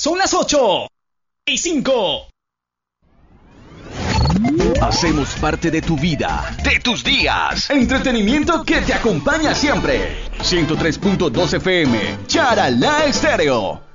Son las 8:05. Hacemos parte de tu vida, de tus días. Entretenimiento que te acompaña siempre. 103.2 FM, Charalá Estéreo.